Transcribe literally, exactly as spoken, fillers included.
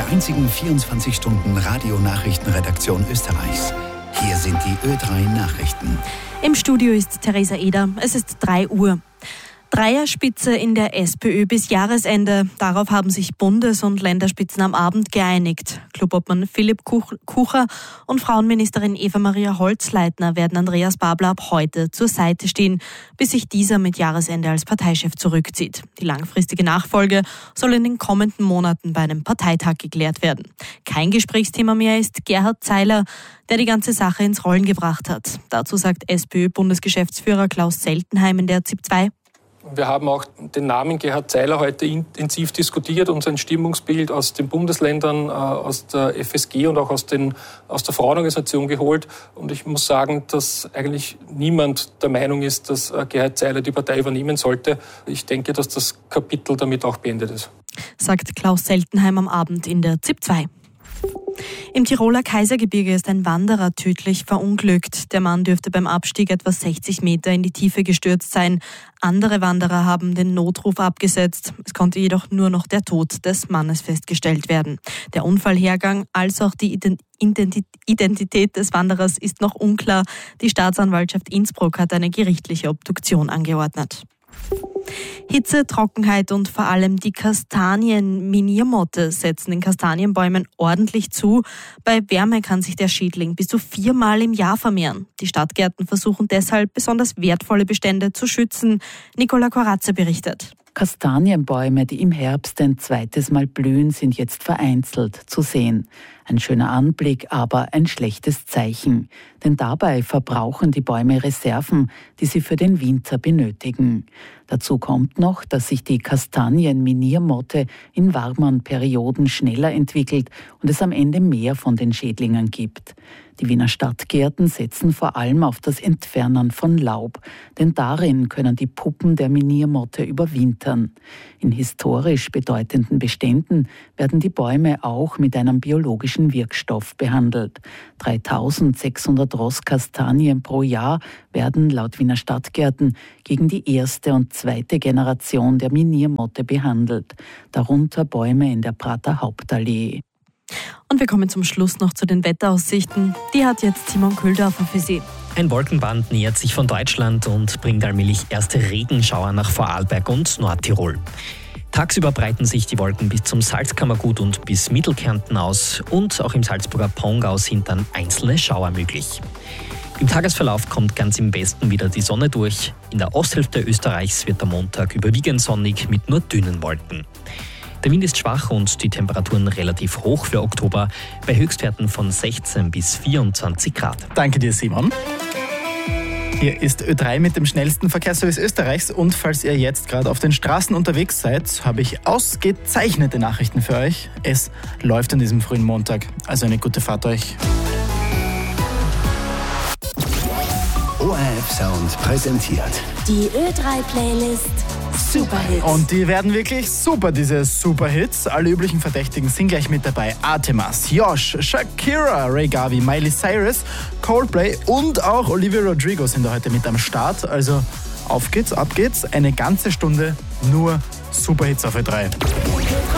einzigen vierundzwanzig Stunden Radionachrichtenredaktion Österreichs. Hier sind die Ö drei Nachrichten. Im Studio ist Theresa Eder. Es ist drei Uhr. Dreierspitze in der SPÖ bis Jahresende. Darauf haben sich Bundes- und Länderspitzen am Abend geeinigt. Clubobmann Philipp Kucher und Frauenministerin Eva-Maria Holzleitner werden Andreas Babler ab heute zur Seite stehen, bis sich dieser mit Jahresende als Parteichef zurückzieht. Die langfristige Nachfolge soll in den kommenden Monaten bei einem Parteitag geklärt werden. Kein Gesprächsthema mehr ist Gerhard Zeiler, der die ganze Sache ins Rollen gebracht hat. Dazu sagt SPÖ-Bundesgeschäftsführer Klaus Seltenheim in der Z I P zwei. Wir haben auch den Namen Gerhard Zeiler heute intensiv diskutiert und sein Stimmungsbild aus den Bundesländern, aus der F S G und auch aus, den, aus der Frauenorganisation geholt. Und ich muss sagen, dass eigentlich niemand der Meinung ist, dass Gerhard Zeiler die Partei übernehmen sollte. Ich denke, dass das Kapitel damit auch beendet ist. Sagt Klaus Seltenheim am Abend in der Z I P zwei. Im Tiroler Kaisergebirge ist ein Wanderer tödlich verunglückt. Der Mann dürfte beim Abstieg etwa sechzig Meter in die Tiefe gestürzt sein. Andere Wanderer haben den Notruf abgesetzt. Es konnte jedoch nur noch der Tod des Mannes festgestellt werden. Der Unfallhergang als auch die Identität des Wanderers ist noch unklar. Die Staatsanwaltschaft Innsbruck hat eine gerichtliche Obduktion angeordnet. Hitze, Trockenheit und vor allem die Kastanien-Miniermotte setzen den Kastanienbäumen ordentlich zu. Bei Wärme kann sich der Schädling bis zu viermal im Jahr vermehren. Die Stadtgärten versuchen deshalb, besonders wertvolle Bestände zu schützen. Nicola Corazza berichtet. Kastanienbäume, die im Herbst ein zweites Mal blühen, sind jetzt vereinzelt zu sehen. Ein schöner Anblick, aber ein schlechtes Zeichen. Denn dabei verbrauchen die Bäume Reserven, die sie für den Winter benötigen. Dazu kommt noch, dass sich die Kastanienminiermotte in warmen Perioden schneller entwickelt und es am Ende mehr von den Schädlingen gibt. Die Wiener Stadtgärten setzen vor allem auf das Entfernen von Laub, denn darin können die Puppen der Miniermotte überwintern. In historisch bedeutenden Beständen werden die Bäume auch mit einem biologischen Wirkstoff behandelt. dreitausendsechshundert Ross Kastanien pro Jahr werden laut Wiener Stadtgärten gegen die erste und zweite Generation der Miniermotte behandelt, darunter Bäume in der Prater Hauptallee. Und wir kommen zum Schluss noch zu den Wetteraussichten. Die hat jetzt Simon Köhldorfer für Sie. Ein Wolkenband nähert sich von Deutschland und bringt allmählich erste Regenschauer nach Vorarlberg und Nordtirol. Tagsüber breiten sich die Wolken bis zum Salzkammergut und bis Mittelkärnten aus und auch im Salzburger Pongau sind dann einzelne Schauer möglich. Im Tagesverlauf kommt ganz im Westen wieder die Sonne durch. In der Osthälfte Österreichs wird der Montag überwiegend sonnig mit nur dünnen Wolken. Der Wind ist schwach und die Temperaturen relativ hoch für Oktober, bei Höchstwerten von sechzehn bis vierundzwanzig Grad. Danke dir, Simon. Hier ist Ö drei mit dem schnellsten Verkehrsservice Österreichs und falls ihr jetzt gerade auf den Straßen unterwegs seid, habe ich ausgezeichnete Nachrichten für euch. Es läuft an diesem frühen Montag, also eine gute Fahrt euch. O R F Sound präsentiert die Ö drei Playlist Superhits. Und die werden wirklich super, diese Superhits. Alle üblichen Verdächtigen sind gleich mit dabei. Artemas, Josh, Shakira, Ray Gavi, Miley Cyrus, Coldplay und auch Olivia Rodrigo sind da heute mit am Start. Also auf geht's, ab geht's. Eine ganze Stunde nur Superhits auf Ö drei.